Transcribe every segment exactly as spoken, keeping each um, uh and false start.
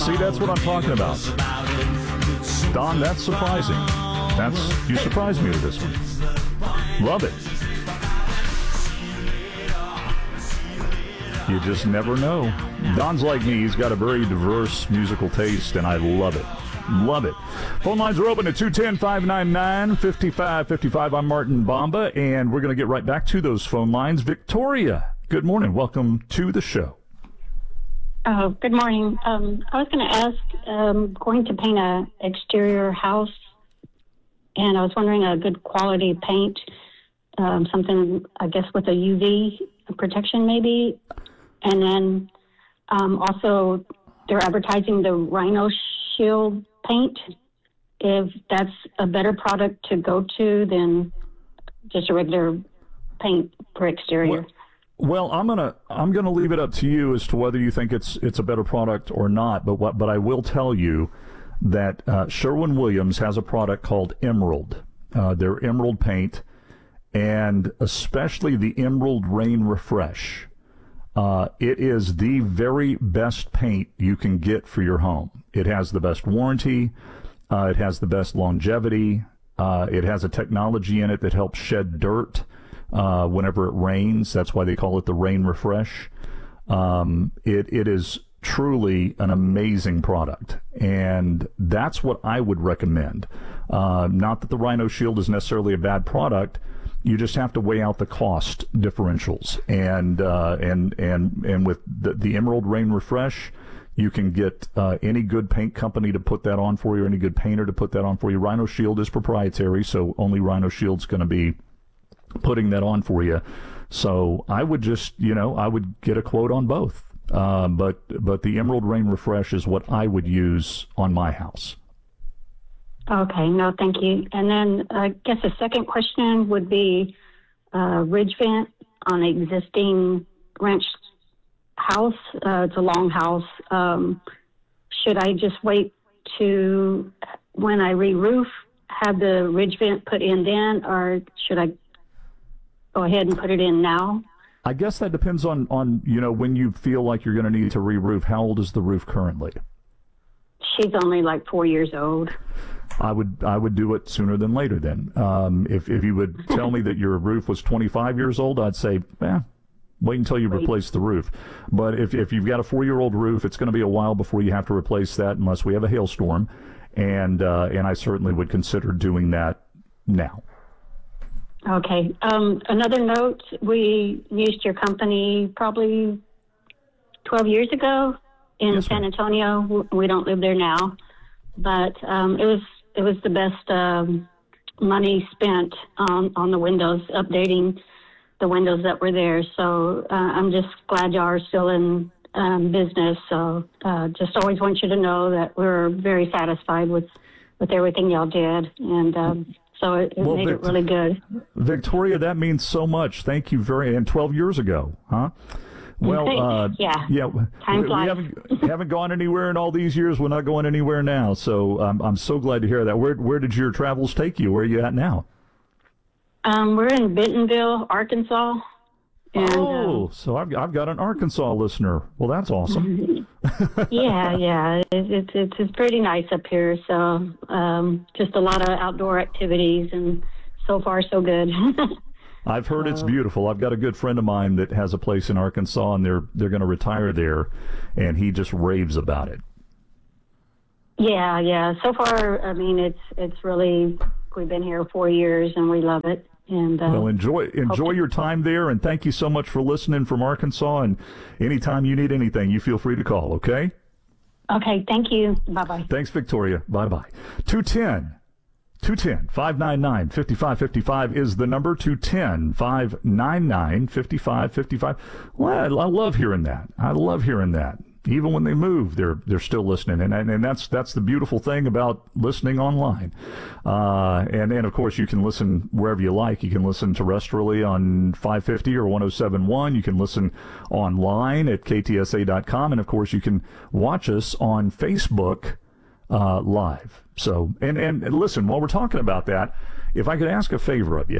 See, that's what I'm talking about. Don, that's surprising. That's you surprised me with this one. Love it. You just never know. Don's like me. He's got a very diverse musical taste, and I love it. Love it. Phone lines are open at two one zero, five nine nine, five five five five. I'm Martin Bomba, and we're going to get right back to those phone lines. Victoria, good morning. Welcome to the show. Oh, good morning. Um, I was going to ask, um, going to paint a exterior house, and I was wondering a good quality paint, um, something, I guess, with a U V protection maybe. And then um, also they're advertising the Rhino Shield paint, if that's a better product to go to than just a regular paint for exterior. Well, Well, I'm gonna I'm gonna leave it up to you as to whether you think it's it's a better product or not. But what but I will tell you that uh, Sherwin-Williams has a product called Emerald. Uh, their Emerald paint, and especially the Emerald Rain Refresh. Uh, it is the very best paint you can get for your home. It has the best warranty. Uh, it has the best longevity. Uh, it has a technology in it that helps shed dirt Uh, whenever it rains. That's why they call it the Rain Refresh. Um, it it is truly an amazing product, and that's what I would recommend. Uh, not that the Rhino Shield is necessarily a bad product. You just have to weigh out the cost differentials, and uh, and and and with the, the Emerald Rain Refresh, you can get uh, any good paint company to put that on for you, or any good painter to put that on for you. Rhino Shield is proprietary, so only Rhino Shield's going to be putting that on for you. So I would just, you know, I would get a quote on both. Uh, but but the Emerald Rain Refresh is what I would use on my house. Okay, no, thank you. And then I guess the second question would be uh, ridge vent on an existing ranch house. Uh, it's a long house. Um, should I just wait to, when I re-roof, have the ridge vent put in then, or should I go ahead and put it in now? I guess that depends on, on you know, when you feel like you're going to need to re-roof. How old is the roof currently? She's only like four years old. I would I would do it sooner than later then. Um, if, if you would tell me that your roof was twenty-five years old, I'd say, eh, wait until you wait. replace the roof. But if, if you've got a four-year-old roof, it's going to be a while before you have to replace that unless we have a hailstorm. And, uh, and I certainly would consider doing that now. Okay. Um, another note, we used your company probably twelve years ago in yes, San Antonio. We don't live there now, but um, it was it was the best um, money spent on, on the windows, updating the windows that were there. So uh, I'm just glad y'all are still in um, business. So uh, just always want you to know that we're very satisfied with, with everything y'all did. And um, So it, it well, made Vic- it really good. Victoria, that means so much. Thank you very. And twelve years ago, huh? Well, uh, yeah, yeah. Time we, flies. we haven't haven't gone anywhere in all these years. We're not going anywhere now. So um, I'm so glad to hear that. Where where did your travels take you? Where are you at now? Um, we're in Bentonville, Arkansas. And, oh, um, so I've I've got an Arkansas listener. Well, that's awesome. yeah, yeah, it, it, it's it's pretty nice up here. So um, just a lot of outdoor activities, and so far so good. I've heard so. It's beautiful. I've got a good friend of mine that has a place in Arkansas, and they're they're going to retire there, and he just raves about it. Yeah, yeah. So far, I mean, it's it's really, we've been here four years, and we love it. And, uh, well, enjoy enjoy your time there, and thank you so much for listening from Arkansas. And anytime you need anything, you feel free to call, okay? Okay, thank you. Bye-bye. Thanks, Victoria. Bye-bye. two one zero, two one zero, five nine nine, five five five five is the number, two one zero, five nine nine, five five five five. Well, I, I love hearing that. I love hearing that. Even when they move, they're they're still listening, and and, and that's that's the beautiful thing about listening online. Uh, and and of course, you can listen wherever you like. You can listen terrestrially on five fifty or one oh seven point one. You can listen online at K T S A dot com, and of course, you can watch us on Facebook uh, live. So and, and and listen, while we're talking about that, if I could ask a favor of you.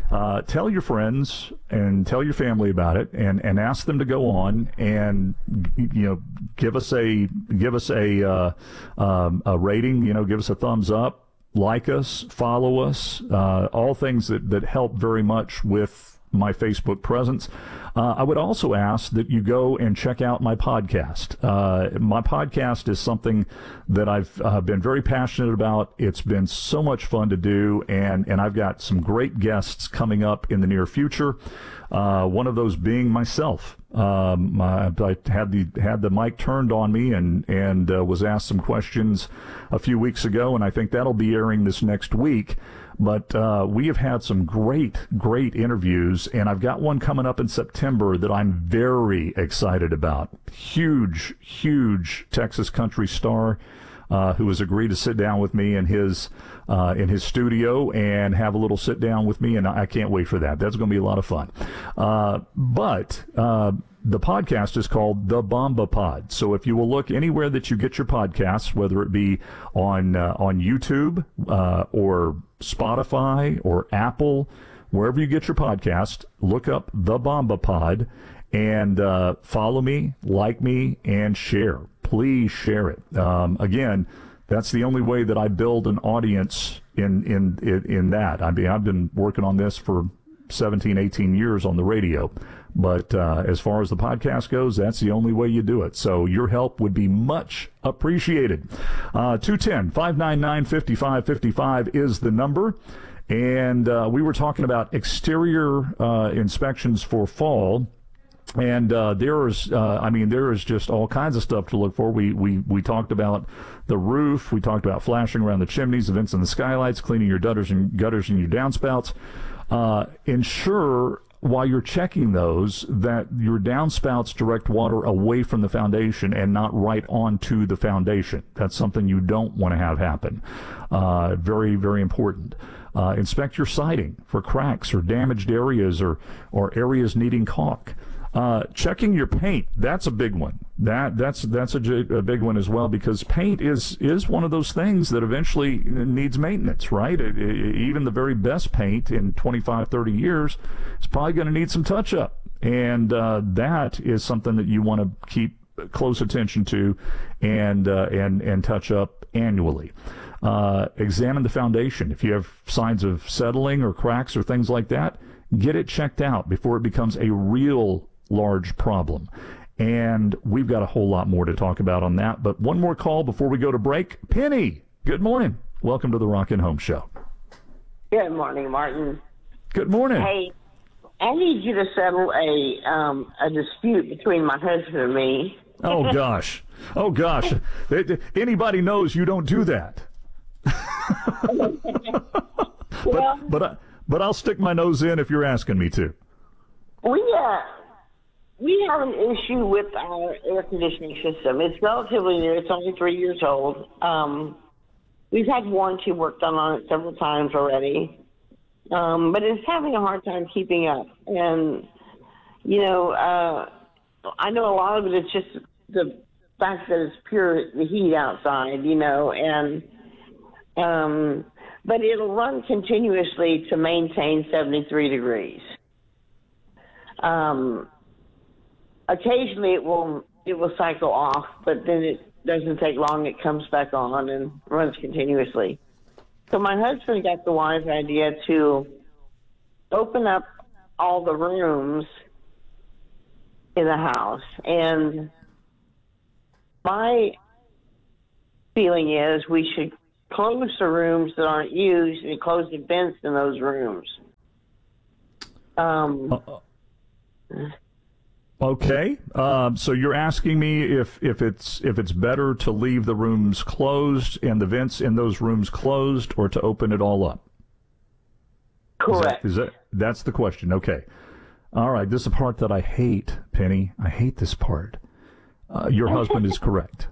uh, tell your friends and tell your family about it, and, and ask them to go on and, you know, give us a give us a uh, um, a rating. You know, give us a thumbs up, like us, follow us, uh, all things that that help very much with my Facebook presence. Uh, I would also ask that you go and check out my podcast. Uh, my podcast is something that I've uh, been very passionate about. It's been so much fun to do, and, and I've got some great guests coming up in the near future. Uh, one of those being myself. Um, I, I had the had the mic turned on me and and uh, was asked some questions a few weeks ago, and I think that'll be airing this next week. But uh, we have had some great, great interviews, and I've got one coming up in September that I'm very excited about. Huge, huge Texas country star uh, who has agreed to sit down with me in his uh, in his studio and have a little sit down with me, and I can't wait for that. That's going to be a lot of fun. Uh, but uh, the podcast is called The Bomba Pod. So if you will look anywhere that you get your podcasts, whether it be on uh, on YouTube uh, or Spotify or Apple, wherever you get your podcast, look up The Bomba Pod and uh, follow me, like me, and share. Please share it. Um, again, that's the only way that I build an audience in in in, in that. I mean, I've been working on this for seventeen, eighteen years on the radio. But uh, as far as the podcast goes, that's the only way you do it. So your help would be much appreciated. Uh, two one zero, five nine nine, five five five five is the number. And uh, we were talking about exterior uh, inspections for fall. And uh, there is, uh, I mean, there is just all kinds of stuff to look for. We, we we talked about the roof. We talked about flashing around the chimneys, the vents and the skylights, cleaning your gutters and gutters and your downspouts. Uh, ensure while you're checking those that your downspouts direct water away from the foundation and not right onto the foundation. That's something you don't want to have happen. Uh, very, very important. Uh, inspect your siding for cracks or damaged areas or, or areas needing caulk. Uh, checking your paint, that's a big one. That that's that's a, a big one as well, because paint is is one of those things that eventually needs maintenance, right? It, it, even the very best paint in twenty-five, thirty years is probably going to need some touch-up, and uh, that is something that you want to keep close attention to and uh, and and touch up annually. Uh, examine the foundation. If you have signs of settling or cracks or things like that, get it checked out before it becomes a real large problem. And we've got a whole lot more to talk about on that. But one more call before we go to break. Penny, good morning. Welcome to the Rockin' Home Show. Good morning, Martin. Good morning. Hey, I need you to settle a um, a dispute between my husband and me. Oh, gosh. Oh, gosh. Anybody knows you don't do that. Well, but, but, I, but I'll stick my nose in if you're asking me to. We, uh, we have an issue with our air conditioning system. It's relatively new. It's only three years old. Um, we've had warranty work done on it several times already. Um, but it's having a hard time keeping up. And, you know, uh, I know a lot of it is just the fact that it's pure the heat outside, you know, and um, but it'll run continuously to maintain seventy-three degrees. Um, occasionally it will it will cycle off, but then it doesn't take long. It comes back on and runs continuously. So my husband got the wise idea to open up all the rooms in the house. And my feeling is we should close the rooms that aren't used and close the vents in those rooms. Um, uh, okay. Um, so you're asking me if, if it's if it's better to leave the rooms closed and the vents in those rooms closed, or to open it all up? Correct. Is that, is that that's the question? Okay. All right. This is the part that I hate, Penny. I hate this part. Uh, your husband is correct.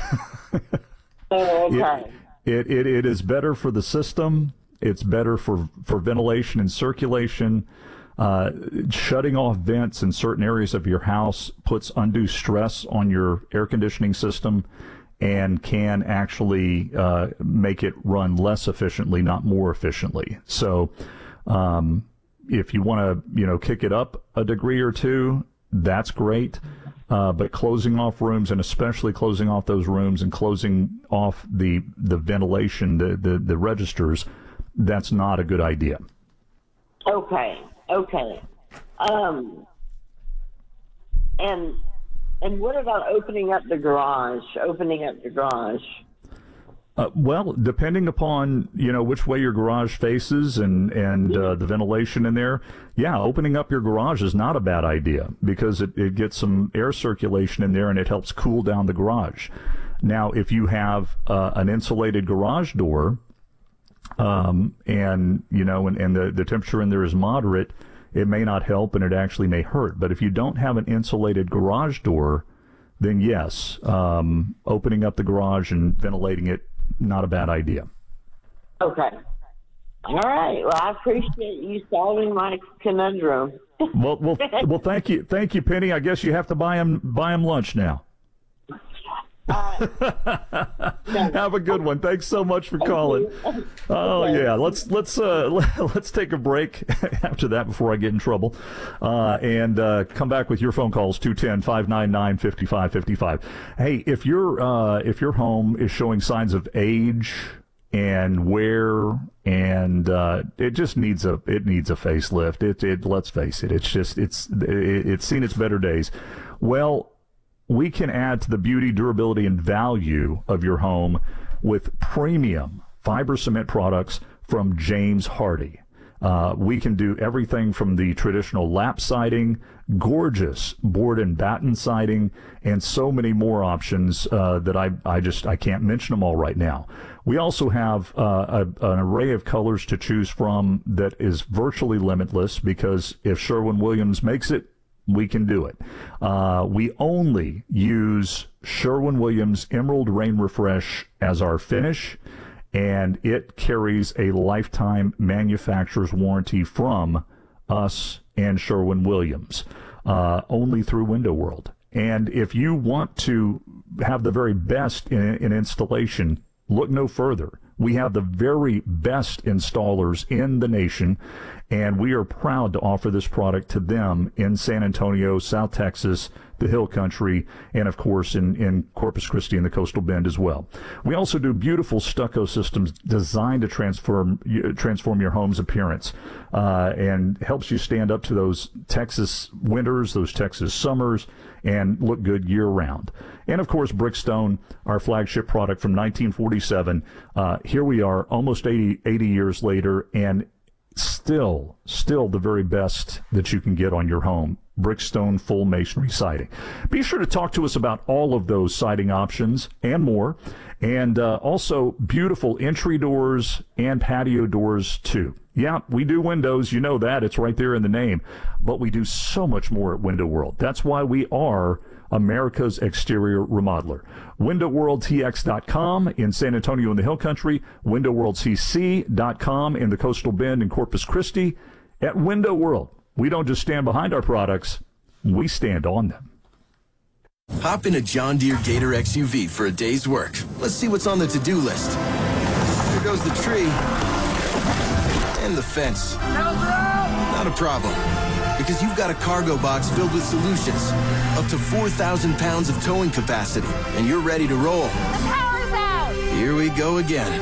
Oh, okay. It, it, it, it is better for the system. It's better for, for ventilation and circulation. Uh, shutting off vents in certain areas of your house puts undue stress on your air conditioning system and can actually uh, make it run less efficiently, not more efficiently. So um, if you want to, you know, kick it up a degree or two, that's great. Uh, but closing off rooms, and especially closing off those rooms and closing off the the ventilation, the, the, the registers, that's not a good idea. Okay, okay. Um, and and what about opening up the garage? Opening up the garage. Uh, well, depending upon, you know, which way your garage faces and, and uh, the ventilation in there, yeah, opening up your garage is not a bad idea because it, it gets some air circulation in there and it helps cool down the garage. Now, if you have uh, an insulated garage door um, and, you know, and, and the, the temperature in there is moderate, it may not help and it actually may hurt. But if you don't have an insulated garage door, then yes, um, opening up the garage and ventilating it, not a bad idea. Okay. All right. Well, I appreciate you solving my conundrum. well, well, well. Thank you, thank you, Penny. I guess you have to buy him buy him lunch now. Uh, have a good one. Thanks so much for calling. Oh yeah, let's let's uh, let's take a break after that before I get in trouble, uh, and uh, come back with your phone calls two one zero, five nine nine, five five five five. Hey, if your uh, if your home is showing signs of age and wear and uh, it just needs a it needs a facelift. It it let's face it, it's just it's it, it's seen its better days. Well, we can add to the beauty, durability, and value of your home with premium fiber cement products from James Hardie. Uh, we can do everything from the traditional lap siding, gorgeous board and batten siding, and so many more options uh, that I, I just I can't mention them all right now. We also have uh, a, an array of colors to choose from that is virtually limitless because if Sherwin-Williams makes it, we can do it. Uh, we only use Sherwin-Williams Emerald Rain Refresh as our finish, and it carries a lifetime manufacturer's warranty from us and Sherwin-Williams, uh, only through Window World. And if you want to have the very best in, in installation, look no further. We have the very best installers in the nation, and we are proud to offer this product to them in San Antonio, South Texas, the Hill Country, and of course in, in Corpus Christi and the Coastal Bend as well. We also do beautiful stucco systems designed to transform transform your home's appearance uh, and helps you stand up to those Texas winters, those Texas summers, and look good year-round. And, of course, Brickstone, our flagship product from nineteen forty-seven. Uh, here we are almost eighty, eighty years later, and still, still the very best that you can get on your home. Brickstone full masonry siding. Be sure to talk to us about all of those siding options and more. And uh, also beautiful entry doors and patio doors, too. Yeah, we do windows. You know that. It's right there in the name. But we do so much more at Window World. That's why we are America's exterior remodeler. window world t x dot com in San Antonio in the Hill Country. window world c c dot com in the Coastal Bend and Corpus Christi. At Window World, we don't just stand behind our products, we stand on them. Hop in a John Deere Gator X U V for a day's work. Let's see what's on the to-do list. There goes the tree. And the fence. Not a problem. Because you've got a cargo box filled with solutions. Up to four thousand pounds of towing capacity. And you're ready to roll. The power's out! Here we go again.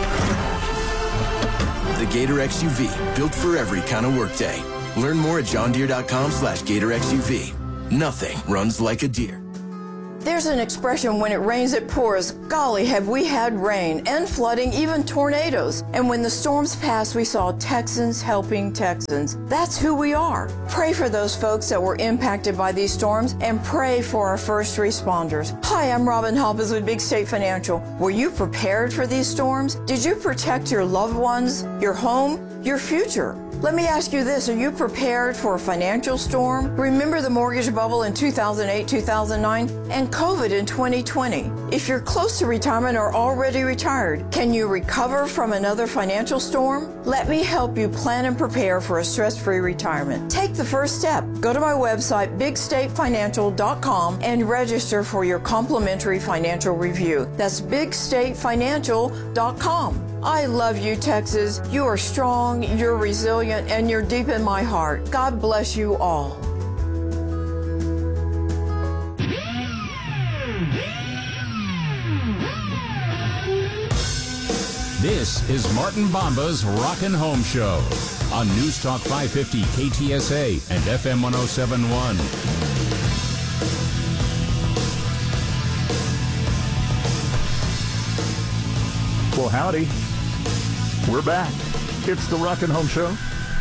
The Gator X U V. Built for every kind of workday. Learn more at john deere dot com slash gator x u v. Nothing runs like a Deere. There's an expression, when it rains, it pours. Golly, have we had rain and flooding, even tornadoes. And when the storms passed, we saw Texans helping Texans. That's who we are. Pray for those folks that were impacted by these storms and pray for our first responders. Hi, I'm Robin Hoppes with Big State Financial. Were you prepared for these storms? Did you protect your loved ones, your home, your future? Let me ask you this, are you prepared for a financial storm? Remember the mortgage bubble in two thousand eight, two thousand nine, and COVID in twenty twenty. If you're close to retirement or already retired, can you recover from another financial storm? Let me help you plan and prepare for a stress-free retirement. Take the first step. Go to my website, big state financial dot com, and register for your complimentary financial review. That's big state financial dot com. I love you, Texas. You are strong, you're resilient, and you're deep in my heart. God bless you all. This is Martin Bomba's Rockin' Home Show on News Talk five fifty K T S A and F M one oh seven point one. Well, howdy. We're back. It's the Rockin' Home Show.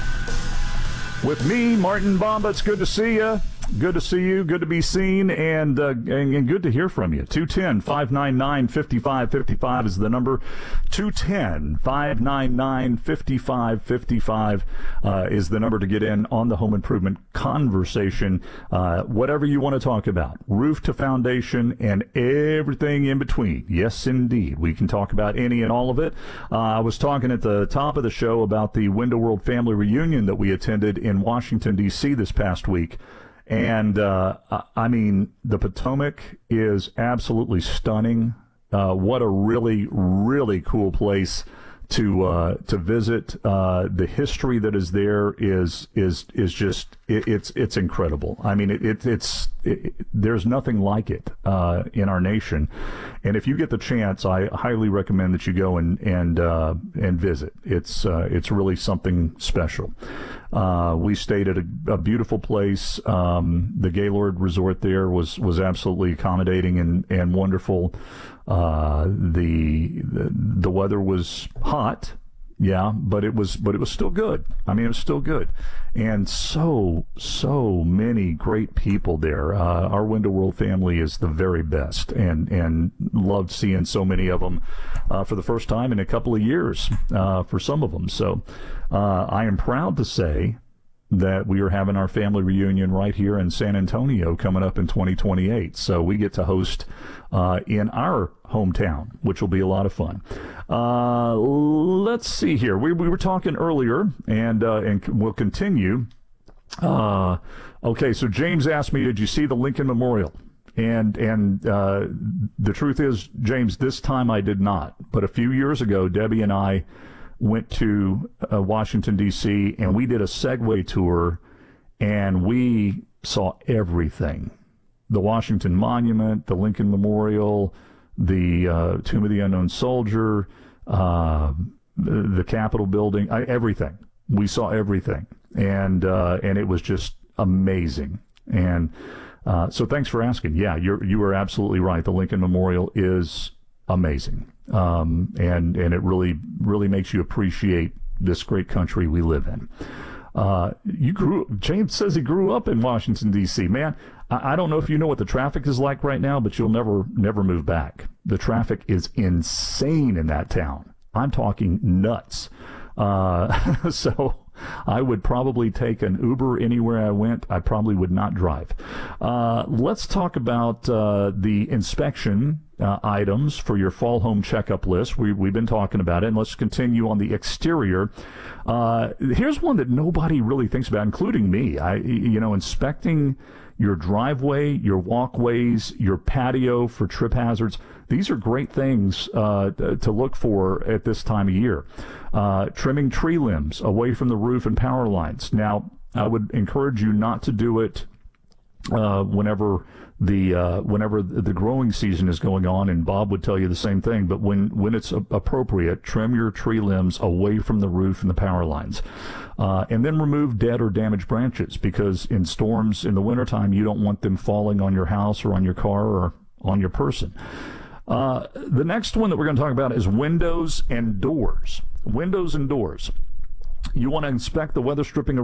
With me, Martin Bomba. It's good to see you. Good to see you. Good to be seen, and uh, and, and good to hear from you. two one zero, five nine nine, five five five five is the number. two one zero, five nine nine, five five five five uh, is the number to get in on the home improvement conversation. Uh, whatever you want to talk about, roof to foundation and everything in between. Yes, indeed. We can talk about any and all of it. Uh, I was talking at the top of the show about the Window World family reunion that we attended in Washington, D C this past week. And, uh, I mean, the Potomac is absolutely stunning. Uh, what a really, really cool place to uh, to visit. Uh, the history that is there is is is just it, it's it's incredible. I mean, it, it it's it, there's nothing like it uh, in our nation. And if you get the chance, I highly recommend that you go and and uh, and visit. It's uh, it's really something special. Uh, we stayed at a, a beautiful place. Um, the Gaylord Resort there was, was absolutely accommodating and, and wonderful. Uh, the, the the weather was hot, yeah, but it was but it was still good. I mean, it was still good, and so so many great people there. Uh, our Window World family is the very best, and and loved seeing so many of them uh, for the first time in a couple of years uh, for some of them. So uh, I am proud to say that we are having our family reunion right here in San Antonio coming up in twenty twenty-eight. So we get to host uh, in our hometown, which will be a lot of fun. Uh, let's see here. We, we were talking earlier, and uh, and we'll continue. Uh, okay, so James asked me, did you see the Lincoln Memorial? And and uh, the truth is, James, this time I did not. But a few years ago, Debbie and I went to uh, Washington, D C, and we did a Segway tour, and we saw everything. The Washington Monument, the Lincoln Memorial, the uh, Tomb of the Unknown Soldier, uh, the, the Capitol building, I, everything. We saw everything, and uh, and it was just amazing. And uh, so thanks for asking. Yeah, you're you are absolutely right. The Lincoln Memorial is amazing. Um, and, and it really, really makes you appreciate this great country we live in. Uh, you grew, James says he grew up in Washington, D C. Man, I, I don't know if you know what the traffic is like right now, but you'll never, never move back. The traffic is insane in that town. I'm talking nuts. Uh, so I would probably take an Uber anywhere I went. I probably would not drive. Uh, let's talk about uh, the inspection uh, items for your fall home checkup list. We, we've been talking about it, and let's continue on the exterior. Uh, here's one that nobody really thinks about, including me. I, you know, inspecting your driveway, your walkways, your patio for trip hazards. These are great things uh, to look for at this time of year. Uh, trimming tree limbs away from the roof and power lines. Now, I would encourage you not to do it uh, whenever the uh, whenever the growing season is going on, and Bob would tell you the same thing. But when when it's appropriate, trim your tree limbs away from the roof and the power lines. Uh, and then remove dead or damaged branches, because in storms in the wintertime, you don't want them falling on your house or on your car or on your person. Uh, the next one that we're going to talk about is windows and doors. Windows and doors. You want to inspect the weather stripping